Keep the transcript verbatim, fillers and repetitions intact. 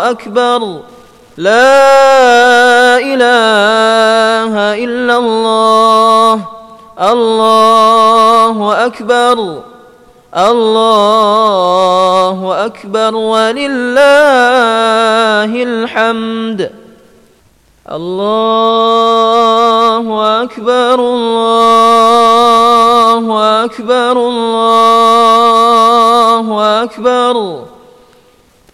أكبر. لا إله إلا الله. الله أكبر. الله أكبر ولله الحمد. الله أكبر. الله أكبر. الله أكبر.